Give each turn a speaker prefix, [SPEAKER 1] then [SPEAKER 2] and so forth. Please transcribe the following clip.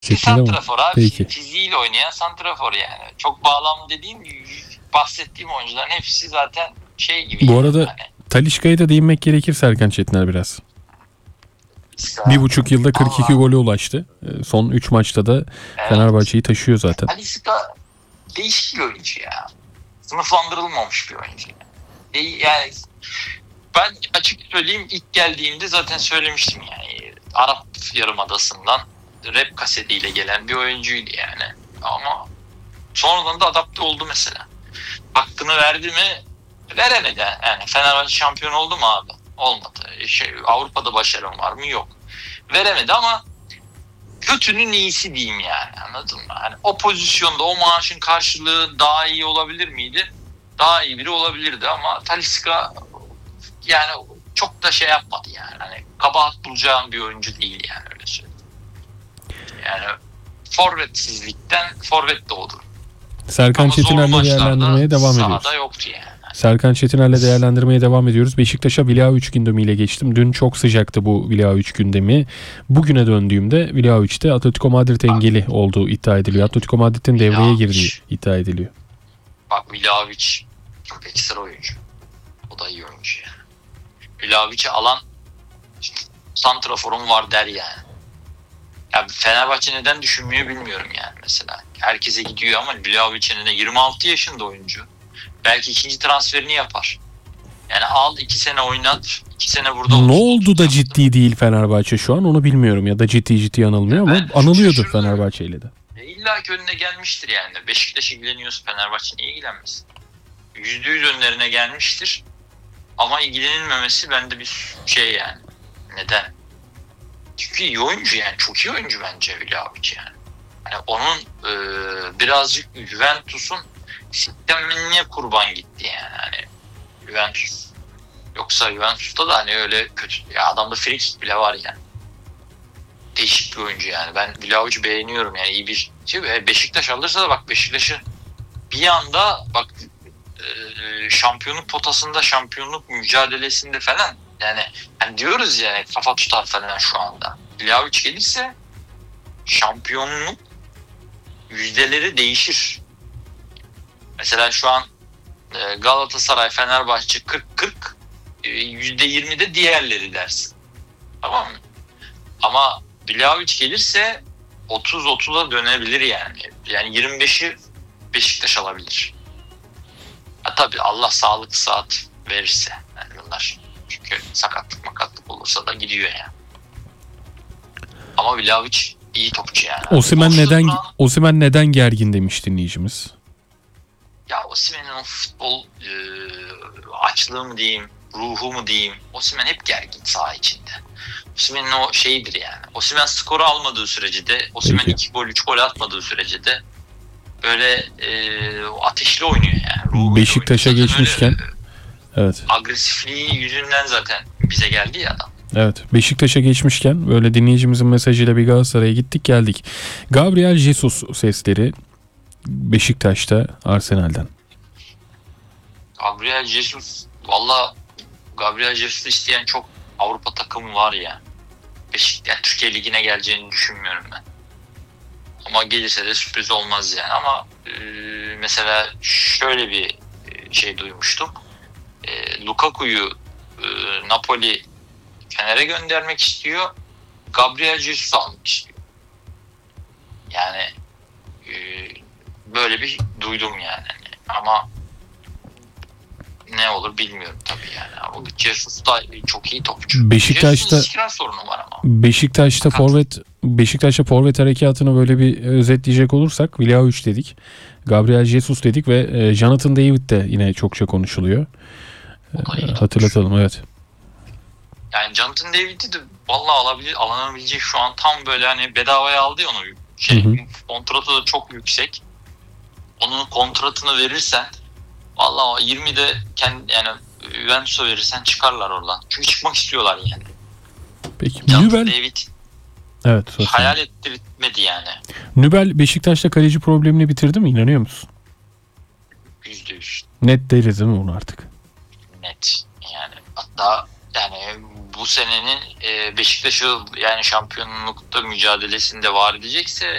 [SPEAKER 1] Şeklinde mi?
[SPEAKER 2] Santrafor abi.
[SPEAKER 1] Peki.
[SPEAKER 2] Fiziğiyle oynayan santrafor yani. Çok bağlamlı dediğim bahsettiğim oyuncuların hepsi zaten şey gibi.
[SPEAKER 1] Bu arada
[SPEAKER 2] yani.
[SPEAKER 1] Talisca'ya da değinmek gerekir Serkan Çetiner biraz.
[SPEAKER 2] İşte,
[SPEAKER 1] 1,5 yılda 42
[SPEAKER 2] Allah.
[SPEAKER 1] golü ulaştı. Son 3 maçta da
[SPEAKER 2] Evet.
[SPEAKER 1] Fenerbahçe'yi taşıyor zaten.
[SPEAKER 2] Talisca değişik bir oyuncu ya. Sınıflandırılmamış bir oyuncu. Yani ben açık söyleyeyim, ilk geldiğimde zaten söylemiştim yani. Arap Yarımadası'ndan rap kasetiyle gelen bir oyuncuydu yani. Ama sonradan da adapte oldu mesela. Hakkını verdi mi? Veremedi. Yani Fenerbahçe şampiyon oldu mu abi? Olmadı. Avrupa'da başarım var mı? Yok. Veremedi ama kötünün iyisi diyeyim yani, anladın mı? Yani o pozisyonda o maaşın karşılığı daha iyi olabilir miydi? Daha iyi biri olabilirdi ama Talisca yani çok da şey yapmadı yani. Hani kabahat bulacağım bir oyuncu değil yani, öyle söyleyeyim. Yani forvetsizlikten forvet doğdu.
[SPEAKER 1] Serkan
[SPEAKER 2] Ama zor
[SPEAKER 1] Çetiner'le
[SPEAKER 2] maçlarda
[SPEAKER 1] değerlendirmeye devam ediyoruz.
[SPEAKER 2] sahada yoktu yani.
[SPEAKER 1] Serkan Çetiner'le değerlendirmeye devam ediyoruz. Beşiktaş'a Vlahovic gündemiyle geçtim. Dün çok sıcaktı bu Vlahovic gündemi. Bugüne döndüğümde Vlahovic'te Atletico Madrid engeli olduğu iddia ediliyor. Atletico Madrid'in devreye girdiği iddia ediliyor.
[SPEAKER 2] Bak, Vlahovic çok ekstra oyuncu. O da iyi oyuncu yani. Vlahovic'i alan santraforum var der yani. Ya Fenerbahçe neden düşünmüyor bilmiyorum yani mesela. Herkese gidiyor ama Vlahovic'in de 26 yaşında oyuncu. Belki ikinci transferini yapar. Yani al 2 sene oynat, 2 sene burada
[SPEAKER 1] Ne
[SPEAKER 2] olsun.
[SPEAKER 1] oldu da ciddi değil Fenerbahçe şu an onu bilmiyorum. Ya da ciddi anılmıyor ama anılıyordu Fenerbahçe ile de.
[SPEAKER 2] İlla ki önüne gelmiştir yani. Beşiktaş ilgileniyorsa Fenerbahçe niye ilgilenmesin? %100 önlerine gelmiştir. Ama ilgilenilmemesi bende bir şey yani. Neden? Çünkü iyi oyuncu yani. Çok iyi oyuncu bence Vlahovic yani. Yani onun birazcık Juventus'un sistemine kurban gitti yani. Hani Juventus. Yoksa Juventus'ta da hani öyle kötü. Ya adamda free kick bile var yani. Değişik bir oyuncu yani. Ben Vlahovic'i beğeniyorum yani, iyi bir şey. Beşiktaş alırsa da bak, Beşiktaş'ı bir anda bak şampiyonluk potasında, şampiyonluk mücadelesinde falan yani diyoruz yani kafa tutar falan şu anda. Vlahovic gelirse şampiyonluk yüzdeleri değişir. Mesela şu an Galatasaray, Fenerbahçe 40-40, %20'de diğerleri dersin. Tamam mı? Ama Vlahovic gelirse 30-30'a dönebilir yani. Yani 25'i Beşiktaş alabilir. Tabii Allah sağlık saat verirse. Yani bunlar. Çünkü sakatlık olursa da gidiyor yani. Ama Vlahovic iyi topçu yani.
[SPEAKER 1] Osimhen neden gergin demiş dinleyicimiz.
[SPEAKER 2] Ya Osimhen'in o futbol açlığı mı diyeyim, ruhu mu diyeyim. Osimhen hep gergin saha içinde. Osimhen'in o şeyidir yani. Osimhen skoru almadığı sürece de, Osimhen 2 gol 3 gol atmadığı sürece de böyle ateşli oynuyor yani.
[SPEAKER 1] Beşiktaş'a geçmişken evet.
[SPEAKER 2] Agresifliği yüzünden zaten bize geldi ya adam.
[SPEAKER 1] Evet, Beşiktaş'a geçmişken böyle dinleyicimizin mesajıyla bir Galatasaray'a gittik geldik. Gabriel Jesus sesleri Beşiktaş'ta Arsenal'den.
[SPEAKER 2] Gabriel Jesus, valla Gabriel Jesus isteyen çok Avrupa takımı var ya. Yani Türkiye Ligi'ne geleceğini düşünmüyorum ben. Ama gelirse de sürpriz olmaz yani. Ama mesela şöyle bir şey duymuştum. Lukaku'yu Napoli Fener'e göndermek istiyor. Gabriel Jesus almak istiyor. Yani böyle bir duydum yani. Ama ne olur bilmiyorum tabii yani. Ama Jesus da çok iyi topçu.
[SPEAKER 1] Beşiktaş'ta
[SPEAKER 2] istikrar sorunu var ama.
[SPEAKER 1] Beşiktaş'ta forvet harekatını böyle bir özetleyecek olursak Vlahovic dedik. Gabriel Jesus dedik ve Jonathan David de yine çokça konuşuluyor. Hatırlatalım evet.
[SPEAKER 2] Yani Jonathan David'i de vallahi alınabilecek şu an tam böyle hani bedavaya aldı ya onu. Kontratı da çok yüksek. Onun kontratını verirsen vallahi 20'de yani Juventus'a verirsen çıkarlar oradan. Çünkü çıkmak istiyorlar yani.
[SPEAKER 1] Peki
[SPEAKER 2] Jonathan David
[SPEAKER 1] evet,
[SPEAKER 2] hayal ettirmedi yani.
[SPEAKER 1] Nübel Beşiktaş'ta kaleci problemini bitirdi mi? İnanıyor musun?
[SPEAKER 2] %100.
[SPEAKER 1] Net deriz değil mi bunu artık?
[SPEAKER 2] Net. Yani hatta yani bu senenin Beşiktaş'ı yani şampiyonlukta mücadelesinde var edecekse